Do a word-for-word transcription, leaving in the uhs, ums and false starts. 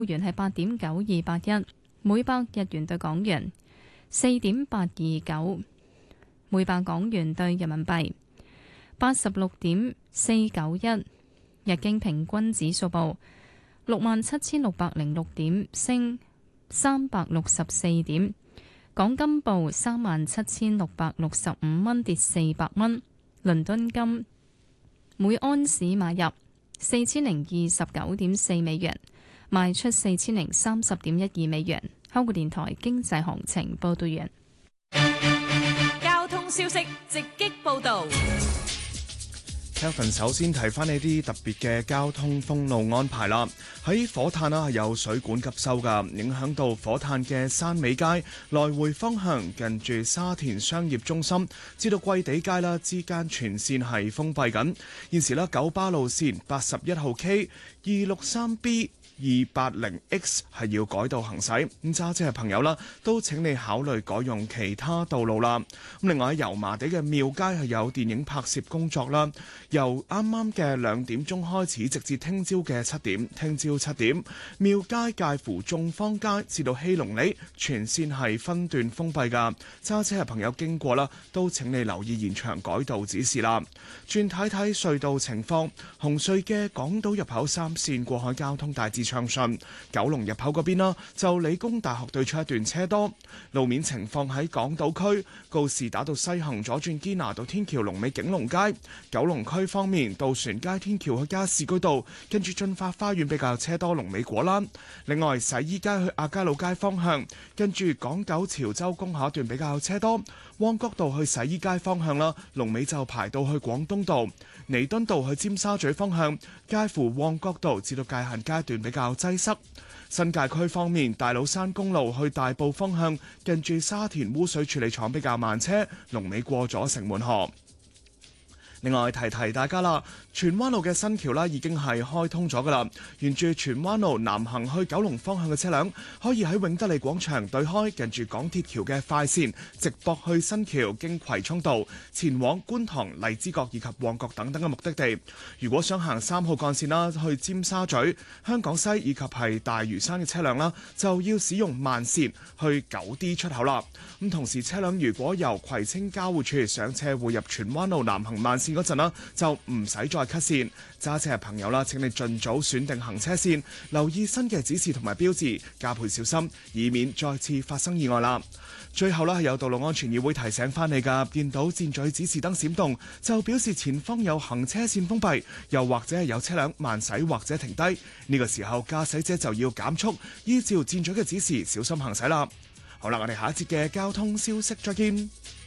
元係八點九二八一，每百日元對港元四點八二九，每百港元對人民幣八十六點四九一。日經平均指數報六萬七千六百零六點，升三百六十四點。港金報三萬七千六百六十五蚊，跌四百蚊。倫敦金每安士買入四千零二十九點四美元，賣出四千零三十點一二美元。香港電台經濟行情報道完。 交通消息直擊報道。 Kevin 首先提翻呢啲特別嘅交通封路安排啦。喺火炭啦係有水管急修噶，影響到火炭嘅山尾街來回方向，近住沙田商業中心至到桂地街啦之間全線係封閉緊。現時啦九巴路線八十一號 K、二六三 B、二八零 X 係要改道行駛，咁揸車嘅朋友啦，都請你考慮改用其他道路啦。咁另外喺油麻地嘅廟街係有電影拍攝工作啦，由啱啱嘅兩點鐘開始，直至聽朝嘅七點。聽朝七點，廟街介乎眾坊街至到希隆里全線係分段封閉㗎，揸車嘅朋友經過啦，都請你留意現場改道指示啦。轉睇睇隧道情況，紅隧嘅港島入口三線過海交通大致暢順，九龍入口嗰邊啦，就理工大學對出一段車多。路面情況喺港島區告士打道西行左轉堅拿道天橋龍尾景隆街，九龍區方面渡船街天橋去加士居道跟住駿發花園比較車多龍尾果欄。另外洗衣街去亞皆老街方向跟住港九潮州工廈段比較車多，旺角道去洗衣街方向啦，龍尾就排到去廣東道。彌敦道去尖沙咀方向介乎旺角道至到界限街段比較擠塞。新界區方面，大老山公路去大埔方向近住沙田污水處理廠比較慢車，龍尾過咗城門河。另外提提大家啦，荃灣路嘅新橋啦已經係開通咗噶啦，沿住荃灣路南行去九龍方向嘅車輛可以喺永德利廣場對開近住港鐵橋嘅快線直駁去新橋，經葵涌道前往觀塘、荔枝角以及旺角等等嘅目的地。如果想行三號幹線啦，去尖沙咀、香港西以及係大嶼山嘅車輛啦，就要使用慢線去九 D 出口啦。咁同時車輛如果由葵青交匯處上車匯入荃灣路南行慢線嗰陣啦，就唔使再 cut 線。揸車嘅朋友啦，請你盡早選定行車線，留意新嘅指示同埋標誌，加倍小心，以免再次發生意外啦。最後啦，係有道路安全議會提醒翻你㗎，見到箭嘴指示燈閃動，就表示前方有行車線封閉，又或者係有車輛慢駛或者停低。呢、這個時候駕駛者就要減速，依照箭嘴嘅指示小心行駛啦。好啦，我哋下一節嘅交通消息再見。